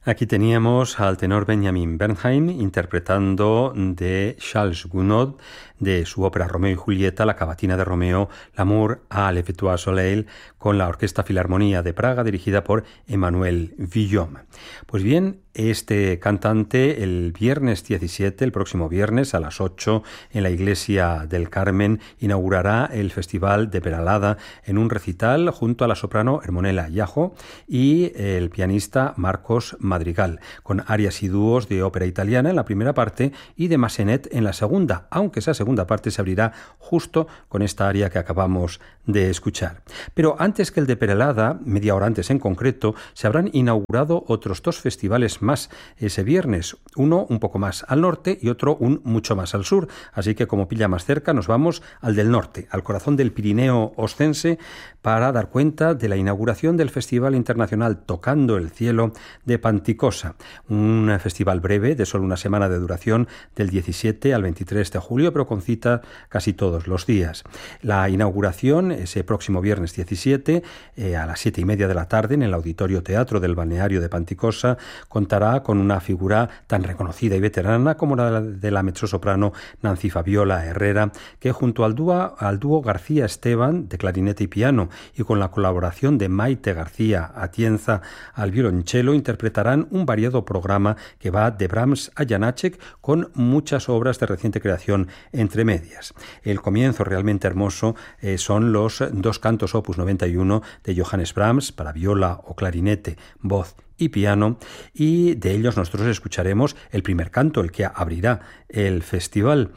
Aquí teníamos al tenor Benjamin Bernheim interpretando de Charles Gounod de su ópera Romeo y Julieta, la cavatina de Romeo, L'amour à l'effettuat soleil, con la Orquesta Filarmonía de Praga dirigida por Emmanuel Villaume. Pues bien, este cantante el viernes 17, el próximo viernes a las 8 en la Iglesia del Carmen, inaugurará el Festival de Peralada en un recital junto a la soprano Hermonella Iajo y el pianista Marcos Madrigal, con arias y dúos de ópera italiana en la primera parte y de Massenet en la segunda, aunque esa segunda parte se abrirá justo con esta aria que acabamos de escuchar. Pero antes que el de Peralada, media hora antes en concreto, se habrán inaugurado otros dos festivales más ese viernes, uno un poco más al norte y otro mucho más al sur, así que como pilla más cerca nos vamos al del norte, al corazón del Pirineo Oscense, para dar cuenta de la inauguración del Festival Internacional Tocando el Cielo de Panticosa, un festival breve de solo una semana de duración del 17 al 23 de julio, pero con cita casi todos los días. La inauguración ese próximo viernes 17 a las 7:30 de la tarde en el Auditorio Teatro del Balneario de Panticosa contará con una figura tan reconocida y veterana como la de la mezzosoprano Nancy Fabiola Herrera, que junto al dúo García Esteban de clarinete y piano y con la colaboración de Maite García Atienza al violonchelo interpretarán un variado programa que va de Brahms a Janáček con muchas obras de reciente creación entre medias. El comienzo realmente hermoso son los dos cantos opus 91 de Johannes Brahms para viola o clarinete, voz y piano, y de ellos nosotros escucharemos el primer canto, el que abrirá el festival.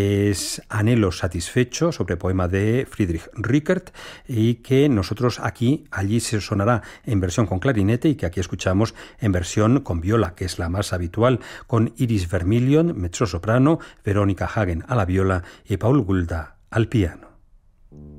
Es Anhelo satisfecho, sobre poema de Friedrich Rickert, y que nosotros allí se sonará en versión con clarinete y que aquí escuchamos en versión con viola, que es la más habitual, con Iris Vermilion, mezzosoprano, Verónica Hagen a la viola y Paul Gulda al piano.